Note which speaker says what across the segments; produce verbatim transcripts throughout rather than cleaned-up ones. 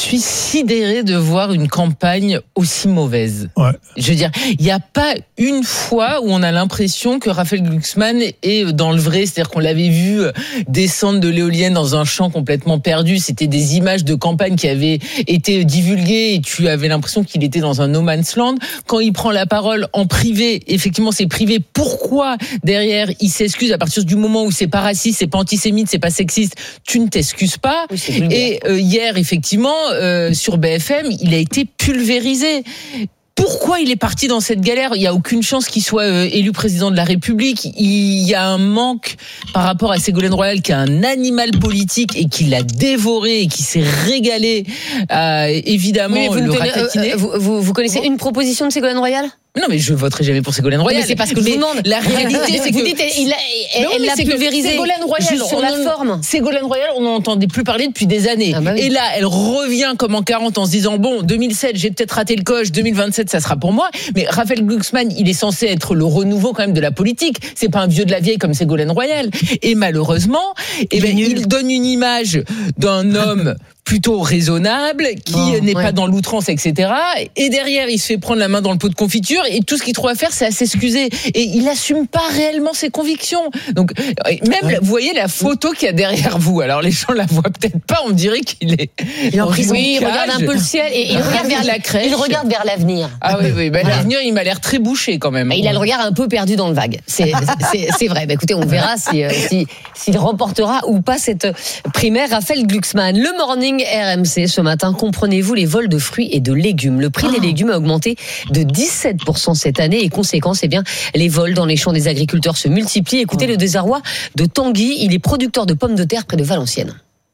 Speaker 1: suis sidérée de voir une campagne aussi mauvaise.
Speaker 2: Ouais.
Speaker 1: Je veux dire, il n'y a pas une fois où on a l'impression que Raphaël Glucksmann est dans le vrai. C'est-à-dire qu'on l'avait vu descendre de l'éolienne dans un champ complètement perdu. C'était des images de campagne qui avaient été divulguées et tu avais l'impression qu'il était dans un no man's land. Quand il prend la parole en privé, effectivement, c'est privé. Pourquoi derrière il s'excuse à partir du moment où c'est pas raciste, c'est pas antisémite, c'est pas sexiste, tu ne t'excuses pas.
Speaker 3: Oui,
Speaker 1: et euh, hier, effectivement, euh, sur B F M, il a été pulvérisé. Pourquoi il est parti dans cette galère ? Il n'y a aucune chance qu'il soit euh, élu président de la République. Il y a un manque par rapport à Ségolène Royal, qui est un animal politique et qui l'a dévoré et qui s'est régalé à, évidemment,
Speaker 3: oui, vous
Speaker 1: le
Speaker 3: tenez,
Speaker 1: ratatiner.
Speaker 3: Euh, vous, vous, vous connaissez une proposition de Ségolène Royal ?
Speaker 1: Non, mais je voterai jamais pour Ségolène Royal.
Speaker 3: Mais c'est parce que je vous demande.
Speaker 1: La réalité, c'est
Speaker 3: vous
Speaker 1: que...
Speaker 3: dites, il a, elle,
Speaker 1: non,
Speaker 3: elle l'a
Speaker 1: c'est
Speaker 3: pulvérisé.
Speaker 1: Ségolène Royal,
Speaker 3: juste sur la
Speaker 1: on,
Speaker 3: forme.
Speaker 1: Ségolène Royal, on n'en entendait plus parler depuis des années.
Speaker 3: Ah bah oui.
Speaker 1: Et là, elle revient comme en quarante en se disant, bon, deux mille sept, j'ai peut-être raté le coche, deux mille vingt-sept, ça sera pour moi. Mais Raphaël Glucksmann, il est censé être le renouveau quand même de la politique. C'est pas un vieux de la vieille comme Ségolène Royal. Et malheureusement, eh ben, il donne une image d'un homme plutôt raisonnable, qui oh, n'est ouais. pas dans l'outrance, et cetera. Et derrière, il se fait prendre la main dans le pot de confiture, et tout ce qu'il trouve à faire, c'est à s'excuser. Et il assume pas réellement ses convictions. Donc, même, ouais. vous voyez la photo qu'il y a derrière vous. Alors, les gens la voient peut-être pas, on dirait qu'il est
Speaker 3: il en prison. Oui, il regarde un peu le ciel, et il regarde vers la crèche. Il regarde vers l'avenir.
Speaker 1: Ah oui, oui. Ben, voilà. L'avenir, il m'a l'air très bouché, quand même.
Speaker 3: Il a le regard un peu perdu dans le vague. C'est, c'est, c'est vrai. Ben, écoutez, on verra si, si, s'il remportera ou pas cette primaire. Raphaël Glucksmann, le morning R M C ce matin, comprenez-vous les vols de fruits et de légumes. Le prix oh. des légumes a augmenté de dix-sept pour cent cette année et conséquence, eh bien, les vols dans les champs des agriculteurs se multiplient. Écoutez oh. le désarroi de Tanguy, il est producteur de pommes de terre près de Valenciennes.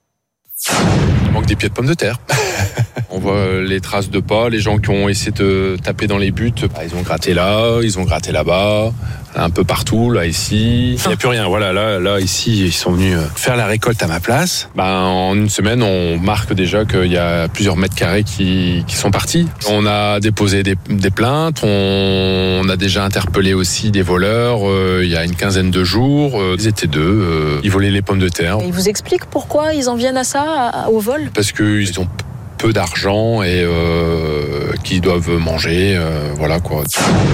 Speaker 4: Il manque des pieds de pommes de terre. On voit les traces de pas, les gens qui ont essayé de taper dans les buts, bah, ils ont gratté là, ils ont gratté là-bas, un peu partout, là, ici. Il n'y a plus rien. Voilà, là, là, ici, ils sont venus faire la récolte à ma place. Bah, en une semaine, on marque déjà qu'il y a plusieurs mètres carrés qui, qui sont partis. On a déposé des, des plaintes, on, on a déjà interpellé aussi des voleurs euh, il y a une quinzaine de jours. Euh, ils étaient deux, euh, ils volaient les pommes de terre.
Speaker 5: Et ils vous expliquent pourquoi ils en viennent à ça, à, au vol ?
Speaker 4: Parce qu'ils ont peu d'argent et euh, qu'ils doivent manger, euh, voilà quoi.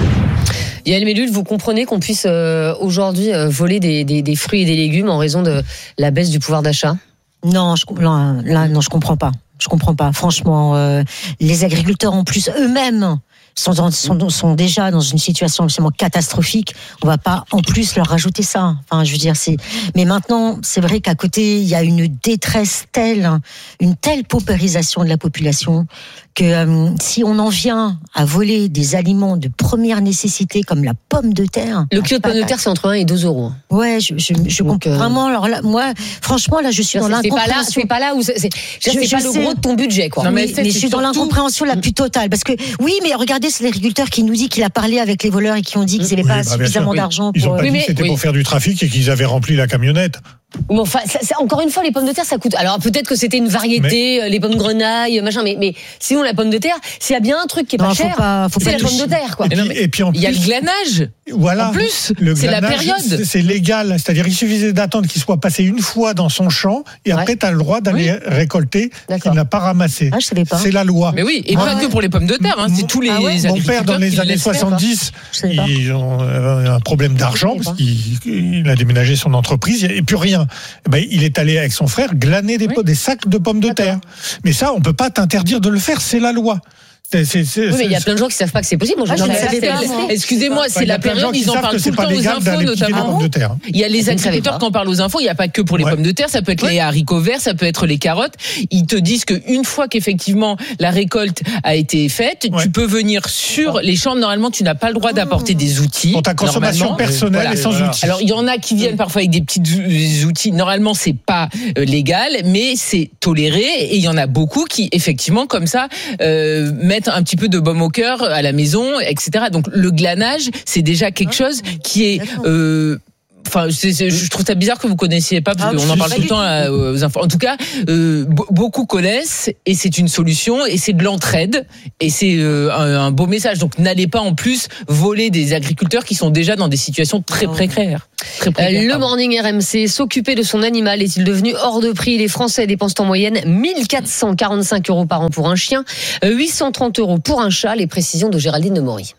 Speaker 3: Yael Mellul, vous comprenez qu'on puisse euh, aujourd'hui euh, voler des, des, des fruits et des légumes en raison de la baisse du pouvoir d'achat ?
Speaker 6: Non, je, là, là, non, je comprends pas. Je comprends pas. Franchement, euh, les agriculteurs en plus eux-mêmes sont, sont, sont déjà dans une situation absolument catastrophique. On va pas en plus leur rajouter ça. Enfin, je veux dire, c'est. Mais maintenant, c'est vrai qu'à côté, il y a une détresse telle, une telle paupérisation de la population que euh, si on en vient à voler des aliments de première nécessité comme la pomme de terre.
Speaker 3: Le kilo de pomme de terre, c'est entre un et deux euros.
Speaker 6: Ouais, je, je, je
Speaker 3: Donc,
Speaker 6: comprends
Speaker 3: euh...
Speaker 6: vraiment. Alors là, moi, franchement, là, je suis dans
Speaker 3: c'est
Speaker 6: l'incompréhension.
Speaker 3: Pas là, c'est pas là où c'est, c'est, c'est, c'est
Speaker 6: je,
Speaker 3: pas
Speaker 6: je
Speaker 3: le
Speaker 6: sais.
Speaker 3: gros de ton budget, quoi.
Speaker 6: Non, mais,
Speaker 3: oui,
Speaker 6: mais je suis dans
Speaker 3: surtout...
Speaker 6: l'incompréhension la plus totale. Parce que, oui, mais regardez, c'est l'agriculteur qui nous dit qu'il a parlé avec les voleurs et qui ont dit qu'ils n'avaient
Speaker 2: oui,
Speaker 6: pas
Speaker 2: bah,
Speaker 6: suffisamment
Speaker 2: sûr,
Speaker 6: d'argent
Speaker 2: oui.
Speaker 6: pour.
Speaker 2: Ils ont pas
Speaker 6: oui,
Speaker 2: dit
Speaker 6: mais,
Speaker 2: que c'était
Speaker 1: oui.
Speaker 2: pour faire du trafic et qu'ils avaient rempli la camionnette.
Speaker 3: Mais enfin, ça, ça, encore une fois, les pommes de terre, ça coûte. Alors peut-être que c'était une variété, mais... les pommes grenaille, machin. Mais, mais sinon, la pomme de terre, s'il y a bien un truc qui est pas
Speaker 6: non,
Speaker 3: cher,
Speaker 6: faut pas, faut
Speaker 3: c'est
Speaker 6: pas
Speaker 3: la pomme de terre, quoi.
Speaker 2: Et puis, et puis en plus,
Speaker 1: il y a le glanage.
Speaker 2: Voilà.
Speaker 1: En plus,
Speaker 2: le
Speaker 1: c'est
Speaker 2: glanage,
Speaker 1: la période.
Speaker 2: C'est, c'est légal. C'est-à-dire, il suffisait d'attendre qu'il soit passé une fois dans son champ et après, ouais. tu as le droit d'aller oui. récolter ce qu'il n'a pas ramassé.
Speaker 6: Ah, je savais pas.
Speaker 2: C'est la loi.
Speaker 1: Mais oui, et ah, pas ouais. que pour les pommes de terre. Hein, c'est tous les.
Speaker 2: Ah ouais. Mon père, dans les années soixante-dix, ils ont un problème d'argent parce qu'il a déménagé son entreprise et plus rien. Ben, il est allé avec son frère glaner des, oui. des sacs de pommes de D'accord. terre. Mais ça, on peut pas t'interdire de le faire, c'est la loi. C'est, c'est, c'est,
Speaker 3: oui, mais il y a plein de gens qui savent pas que c'est possible. Moi, je
Speaker 6: ah,
Speaker 3: ne
Speaker 6: savais pas.
Speaker 1: Excusez-moi, c'est la période, ils en parlent tout le temps aux infos, notamment. Il y a les agriculteurs qui en parlent aux infos. Il n'y a pas que pour les ouais. pommes de terre. Ça peut être ouais. les haricots verts, ça peut être les carottes. Ils te disent qu'une fois qu'effectivement la récolte a été faite, ouais. tu peux venir sur les champs. Normalement, tu n'as pas le droit d'apporter des outils.
Speaker 2: Pour ta consommation personnelle voilà. et sans voilà. outils.
Speaker 1: Alors, il y en a qui viennent parfois avec des petits outils. Normalement, c'est pas légal, mais c'est toléré. Et il y en a beaucoup qui, effectivement, comme ça, euh, mettent un petit peu de baume au cœur à la maison, et cetera. Donc le glanage, c'est déjà quelque chose qui est euh, Enfin, c'est, c'est, je trouve ça bizarre que vous connaissiez pas, parce
Speaker 6: Ah,
Speaker 1: qu'on en parle tout le temps là, aux infos. En tout cas, euh, beaucoup connaissent, et c'est une solution, et c'est de l'entraide, et c'est euh, un, un beau message. Donc n'allez pas en plus voler des agriculteurs qui sont déjà dans des situations très précaires. Très précaires
Speaker 3: Le
Speaker 1: pardon.
Speaker 3: Morning R M C, s'occuper de son animal est-il devenu hors de prix? Les Français dépensent en moyenne mille quatre cent quarante-cinq euros par an pour un chien, huit cent trente euros pour un chat. Les précisions de Géraldine de Maury.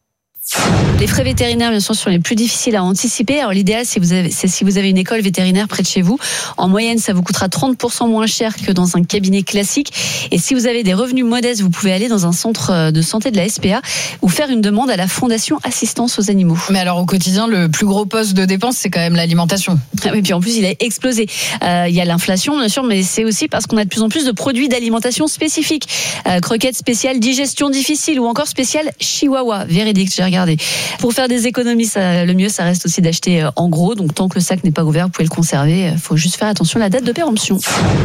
Speaker 7: Les frais vétérinaires, bien sûr, sont les plus difficiles à anticiper. Alors, l'idéal, c'est, vous avez, c'est si vous avez une école vétérinaire près de chez vous. En moyenne, ça vous coûtera trente pour cent moins cher que dans un cabinet classique. Et si vous avez des revenus modestes, vous pouvez aller dans un centre de santé de la S P A ou faire une demande à la Fondation Assistance aux Animaux.
Speaker 8: Mais alors, au quotidien, le plus gros poste de dépense, c'est quand même l'alimentation.
Speaker 7: Et puis, en plus, il a explosé. Euh, il y a l'inflation, bien sûr, mais c'est aussi parce qu'on a de plus en plus de produits d'alimentation spécifiques. Euh, croquettes spéciales, digestion difficile ou encore spéciales chihuahua. Véridique, j'ai regardé. Pour faire des économies, ça, le mieux, ça reste aussi d'acheter en gros. Donc, tant que le sac n'est pas ouvert, vous pouvez le conserver. Il faut juste faire attention à la date de péremption.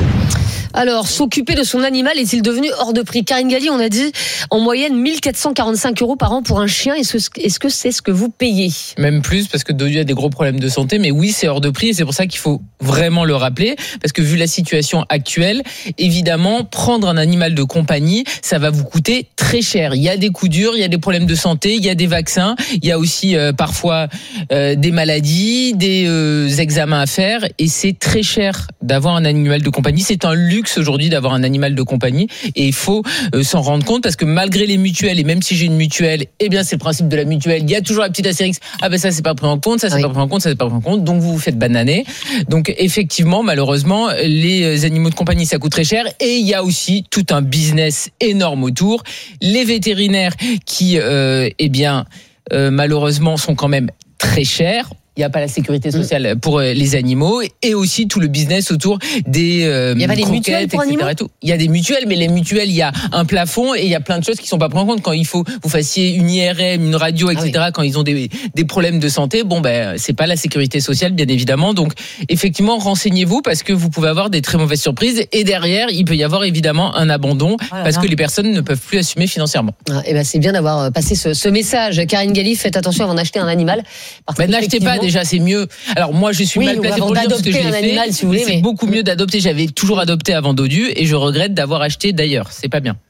Speaker 3: Alors, s'occuper de son animal est-il devenu hors de prix? Karine Galli, on a dit en moyenne mille quatre cent quarante-cinq euros par an pour un chien. Est-ce, est-ce que c'est ce que vous payez?
Speaker 1: Même plus, parce que Dodu a des gros problèmes de santé, mais oui, c'est hors de prix, et c'est pour ça qu'il faut vraiment le rappeler, parce que vu la situation actuelle, évidemment, prendre un animal de compagnie, ça va vous coûter très cher. Il y a des coups durs, il y a des problèmes de santé, il y a des vaccins, il y a aussi euh, parfois euh, des maladies, des euh, examens à faire, et c'est très cher d'avoir un animal de compagnie. C'est un luxe aujourd'hui d'avoir un animal de compagnie, et il faut euh, s'en rendre compte, parce que malgré les mutuelles, et même si j'ai une mutuelle, eh bien c'est le principe de la mutuelle, il y a toujours la petite astérix, ah ben ça c'est pas pris en compte, ça c'est
Speaker 3: oui.
Speaker 1: pas pris en compte, ça c'est pas pris en compte, donc vous vous faites bananer. Donc effectivement, malheureusement, les animaux de compagnie ça coûte très cher, et il y a aussi tout un business énorme autour. Les vétérinaires qui, euh, eh bien, euh, malheureusement sont quand même très chers. Il n'y a pas la sécurité sociale pour les animaux, et aussi tout le business autour des euh,
Speaker 3: il y a pas des mutuelles pour
Speaker 1: et cetera
Speaker 3: animaux
Speaker 1: et tout. Il y a des mutuelles, mais les mutuelles, il y a un plafond, et il y a plein de choses qui sont pas prises en compte. Quand il faut vous fassiez une I R M, une radio, et cetera, ah oui. Quand ils ont des, des problèmes de santé, bon ben c'est pas la sécurité sociale, bien évidemment. Donc effectivement, renseignez-vous, parce que vous pouvez avoir des très mauvaises surprises, et derrière il peut y avoir évidemment un abandon, voilà, parce que les personnes ne peuvent plus assumer financièrement.
Speaker 3: Ah, et ben c'est bien d'avoir passé ce, ce message. Karine Galli, faites attention avant d'acheter un animal.
Speaker 1: Ben, n'achetez pas. Déjà, c'est mieux. Alors moi, je suis
Speaker 3: oui,
Speaker 1: mal placé pour dire parce que je l'ai fait.
Speaker 3: Animal, si vous voulez,
Speaker 1: c'est
Speaker 3: mais...
Speaker 1: beaucoup mieux d'adopter. J'avais toujours adopté avant Dodu, et je regrette d'avoir acheté d'ailleurs. C'est pas bien.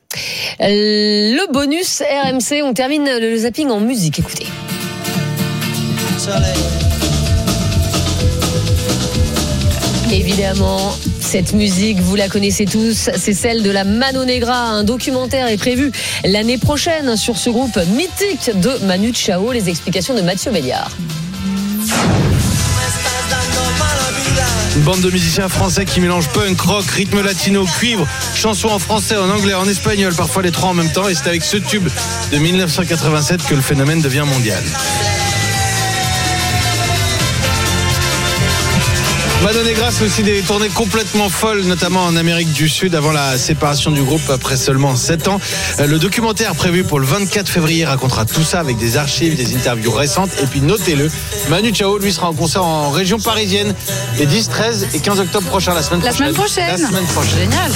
Speaker 3: Le bonus R M C, on termine le zapping en musique. Écoutez. Évidemment, cette musique, vous la connaissez tous, c'est celle de la Mano Negra. Un documentaire est prévu l'année prochaine sur ce groupe mythique de Manu Chao. Les explications de Mathieu Béliard.
Speaker 9: Une bande de musiciens français qui mélangent punk, rock, rythme latino, cuivre, chansons en français, en anglais, en espagnol, parfois les trois en même temps. Et c'est avec ce tube de dix-neuf cent quatre-vingt-sept que le phénomène devient mondial. Mano Negra, c'est aussi des tournées complètement folles, notamment en Amérique du Sud, avant la séparation du groupe après seulement sept ans. Le documentaire prévu pour le vingt-quatre février racontera tout ça avec des archives, des interviews récentes. Et puis notez-le, Manu Chao, lui, sera en concert en région parisienne les dix, treize et quinze octobre prochains, la semaine
Speaker 8: la
Speaker 9: prochaine.
Speaker 8: Semaine prochaine.
Speaker 9: La semaine prochaine.
Speaker 8: Génial.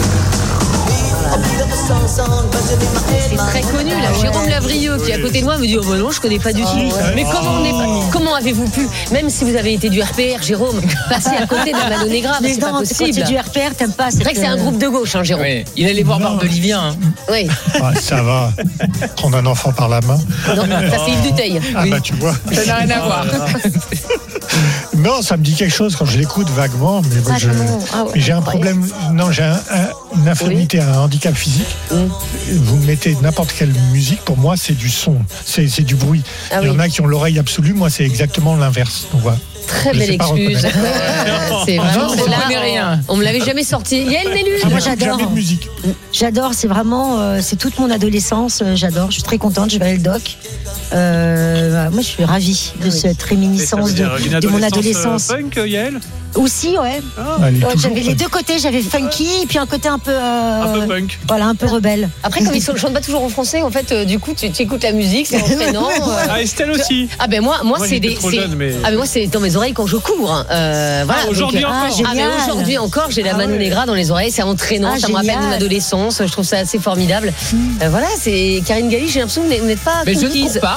Speaker 3: C'est très connu là. Jérôme Lavrieux qui est à côté de moi me dit oh ben non je connais pas du tout.
Speaker 2: Oh,
Speaker 3: mais comment on est pas, comment avez-vous pu, même si vous avez été du R P R, Jérôme, passer à côté de la Mano Negra?
Speaker 6: Mais
Speaker 3: c'est
Speaker 6: non,
Speaker 3: pas possible.
Speaker 6: quand c'est du R P R, t'aimes pas.
Speaker 3: C'est vrai que c'est un groupe de gauche, hein, Jérôme.
Speaker 1: Oui. Il allait voir Barbelivien. Hein.
Speaker 3: Oui.
Speaker 2: Ah, ça va. Prendre un enfant par la main.
Speaker 3: Non, ça c'est Yves Duteil.
Speaker 2: Ah
Speaker 1: Oui.
Speaker 2: bah tu vois.
Speaker 1: Ça n'a rien à voir.
Speaker 2: Non, ça me dit quelque chose quand je l'écoute vaguement, mais moi, je,
Speaker 6: Ah ouais.
Speaker 2: mais j'ai un problème. Non, j'ai un, un, une infirmité, un handicap physique.
Speaker 3: Mm.
Speaker 2: Vous mettez n'importe quelle musique, pour moi, c'est du son, c'est, c'est du bruit.
Speaker 3: Ah
Speaker 2: Il y
Speaker 3: oui.
Speaker 2: en a qui ont l'oreille absolue, moi, c'est exactement l'inverse. Donc voilà.
Speaker 3: Très
Speaker 2: Je
Speaker 3: belle
Speaker 2: sais pas
Speaker 3: excuse.
Speaker 2: reconnaître.
Speaker 3: Euh, c'est
Speaker 2: Ah
Speaker 3: vraiment
Speaker 2: non,
Speaker 1: on
Speaker 3: là,
Speaker 1: connaît rien.
Speaker 3: On me l'avait jamais sorti. Yael Nellu.
Speaker 6: Ah, moi, j'adore.
Speaker 2: Jamais de musique.
Speaker 6: J'adore, c'est vraiment, euh, c'est toute mon adolescence. euh, J'adore, je suis très contente. Je vais aller le doc. Euh, moi, je suis ravie de cette réminiscence de, de mon adolescence.
Speaker 10: Punk, Yael
Speaker 6: Aussi, ouais.
Speaker 2: Elle est
Speaker 6: Ouais,
Speaker 2: toujours
Speaker 6: j'avais les
Speaker 2: punk.
Speaker 6: deux côtés. J'avais funky et puis un côté un peu, euh,
Speaker 10: Un peu punk.
Speaker 6: voilà, un peu rebelle.
Speaker 3: Après, comme ils ne chantent pas toujours en français, en fait, euh, du coup, tu, tu écoutes la musique, c'est entraînant. euh.
Speaker 10: Ah, Estelle aussi.
Speaker 3: Ah ben moi, moi,
Speaker 10: Moi,
Speaker 3: c'est
Speaker 10: j'étais
Speaker 3: des.
Speaker 10: trop
Speaker 3: c'est-
Speaker 10: jeune, mais-
Speaker 3: Ah ben moi, c'est dans mes oreilles quand je cours. hein. Euh, voilà.
Speaker 10: Ah, aujourd'hui
Speaker 3: donc, euh,
Speaker 10: encore.
Speaker 3: Ah, mais
Speaker 6: génial.
Speaker 3: aujourd'hui encore, j'ai la
Speaker 6: Ah
Speaker 3: Mano
Speaker 6: ouais.
Speaker 3: Negra dans les oreilles, c'est entraînant,
Speaker 6: Ah,
Speaker 3: ça me rappelle
Speaker 6: génial.
Speaker 3: mon adolescence. Je trouve ça assez formidable. Euh, voilà, c'est Karine Galli. J'ai l'impression que vous n'êtes pas
Speaker 1: Mais je ne
Speaker 3: conquise.
Speaker 1: cours pas.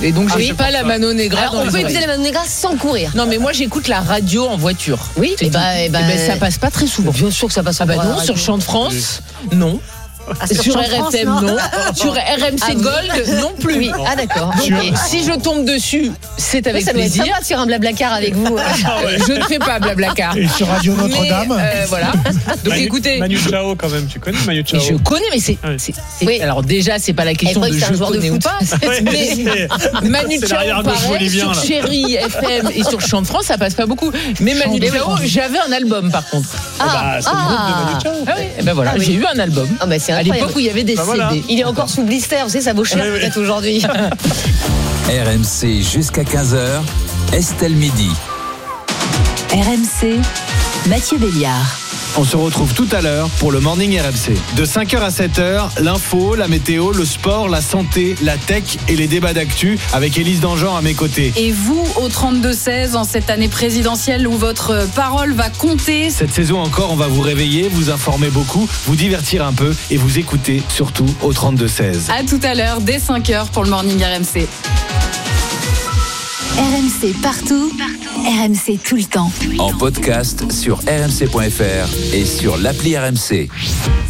Speaker 1: Et donc,
Speaker 3: Ah,
Speaker 1: j'ai
Speaker 3: je
Speaker 1: pas
Speaker 3: pense
Speaker 1: la
Speaker 3: pas.
Speaker 1: Mano Negra.
Speaker 3: Alors,
Speaker 1: dans
Speaker 3: on
Speaker 1: les
Speaker 3: peut
Speaker 1: oreilles.
Speaker 3: écouter la Mano Negra sans courir.
Speaker 1: Non, mais moi, j'écoute la radio en voiture.
Speaker 3: Oui,
Speaker 1: C'est
Speaker 3: et bah,
Speaker 1: tout.
Speaker 3: et bah,
Speaker 1: Eh ben, ça passe pas très souvent.
Speaker 3: Bien sûr que ça passe
Speaker 1: Ah bah
Speaker 3: pas à la
Speaker 1: non, sur
Speaker 3: radio.
Speaker 1: Chant de France, non.
Speaker 6: Ah,
Speaker 1: Sur,
Speaker 6: Chant de
Speaker 1: R F
Speaker 6: France,
Speaker 1: M,
Speaker 6: non.
Speaker 1: non. Sur R M C
Speaker 3: Ah, oui.
Speaker 1: Gold, non plus.
Speaker 3: Oui, ah d'accord.
Speaker 1: Donc,
Speaker 3: Ok.
Speaker 1: si je tombe dessus, c'est avec
Speaker 3: Oui, ça doit être
Speaker 1: plaisir.
Speaker 3: sympa de faire un blablacar avec vous.
Speaker 1: Euh, Je ne fais pas Blablacar.
Speaker 2: Et sur Radio
Speaker 1: Mais,
Speaker 2: Notre-Dame.
Speaker 1: euh, voilà. Donc
Speaker 10: Manu,
Speaker 1: écoutez.
Speaker 10: Manu Chao, quand même, tu connais Manu Chao?
Speaker 1: Mais je connais, mais c'est.
Speaker 10: Oui.
Speaker 1: c'est- c'est-
Speaker 3: Oui.
Speaker 1: Alors déjà, c'est pas la question
Speaker 3: croyait
Speaker 1: de
Speaker 3: que c'était un
Speaker 1: je
Speaker 3: joueur de
Speaker 1: connais ou
Speaker 3: foot.
Speaker 1: pas.
Speaker 10: Ouais,
Speaker 1: Mais Manu
Speaker 10: c'est
Speaker 1: Chao,
Speaker 10: l'arrière-gauche
Speaker 1: pareil,
Speaker 10: bolivien,
Speaker 1: sur
Speaker 10: là.
Speaker 1: Chéri F M et sur Chant de France, ça passe pas beaucoup. Mais Manu
Speaker 3: de
Speaker 1: Chao,
Speaker 3: France.
Speaker 1: j'avais un album par contre.
Speaker 3: Ah,
Speaker 10: Bah, c'est le groupe de Manu Chao.
Speaker 1: Ah oui, et ben voilà,
Speaker 3: Ah oui.
Speaker 1: j'ai eu un album.
Speaker 3: Ah bah, c'est
Speaker 1: À
Speaker 3: incroyable.
Speaker 1: l'époque où il y avait des
Speaker 10: Bah voilà.
Speaker 1: C D.
Speaker 3: Il est encore sous blister, vous savez, ça vaut cher
Speaker 10: Oui, oui.
Speaker 3: peut-être aujourd'hui.
Speaker 11: R M C jusqu'à quinze heures, Estelle Midi.
Speaker 12: R M C, Mathieu Béliard.
Speaker 9: On se retrouve tout à l'heure pour le Morning R M C. De cinq heures à sept heures, l'info, la météo, le sport, la santé, la tech et les débats d'actu avec Élise Dangean à mes côtés.
Speaker 8: Et vous, au trente-deux seize, en cette année présidentielle où votre parole va compter,
Speaker 9: Cette saison encore, on va vous réveiller, vous informer beaucoup, vous divertir un peu et vous écouter surtout au trente-deux seize.
Speaker 8: à tout à l'heure, dès cinq heures pour le Morning R M C.
Speaker 12: R M C partout, R M C tout le temps.
Speaker 11: En podcast sur r m c point f r et sur l'appli R M C.